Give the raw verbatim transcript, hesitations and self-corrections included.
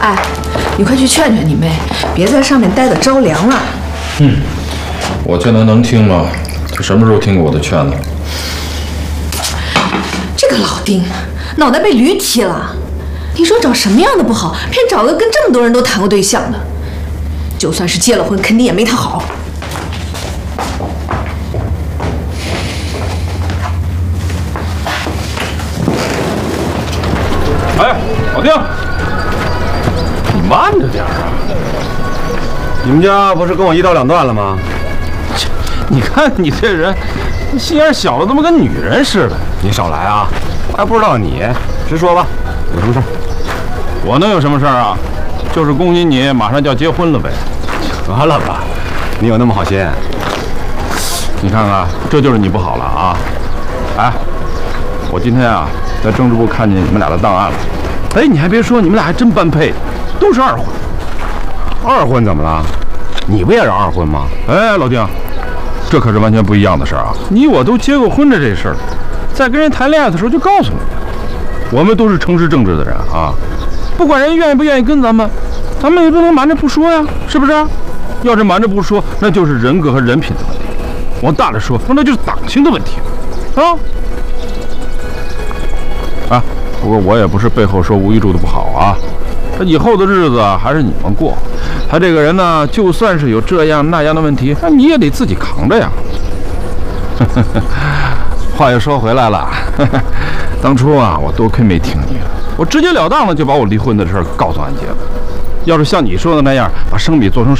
哎，你快去劝劝你妹，别在上面待得着凉了。 嗯，我劝她能听吗？她什么时候听过我的劝呢？ 这个老丁，脑袋被驴踢了。你说找什么样的不好，偏找个跟这么多人都谈过对象的？就算是结了婚，肯定也没他好。 哎，老丁，你慢着点啊！ 你们家不是跟我一刀两断了吗？ 你看你这人，心眼小的，怎么跟女人似的？ 你少来啊！我还不知道你，直说吧，有什么事儿？ 我能有什么事儿啊？就是恭喜你马上就要结婚了呗。 得了吧，你有那么好心？ 你看看，这就是你不好了啊！哎，我今天啊在政治部看见你们俩的档案了。哎，你还别说，你们俩还真般配，都是二婚。 二婚怎么了？你不也是二婚吗？ 哎，老丁，这可是完全不一样的事儿啊！你我都结过婚的这事儿，在跟人谈恋爱的时候就告诉你，我们都是诚实正直的人啊。不管人愿意不愿意跟咱们，咱们也不能瞒着不说呀，是不是？要是瞒着不说，那就是人格和人品的问题；往大了说，那就是党性的问题，啊！啊，不过我也不是背后说吴玉柱的不好啊，这以后的日子啊，还是你们过。他这个人呢，就算是有这样那样的问题，那你也得自己扛着呀。话又说回来了，当初啊，我多亏没听你的，我直截了当的就把我离婚的事儿告诉安杰了。要是像你说的那样，把生米做成